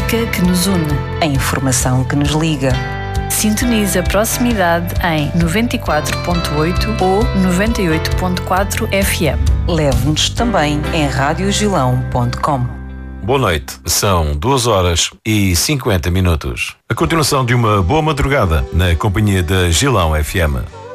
música que nos une, a informação que nos liga. Sintoniza a proximidade em 94.8 ou 98.4 FM. Leve-nos também em radiogilão.com. Boa noite, são 2h50. A continuação de uma boa madrugada na companhia da Gilão FM.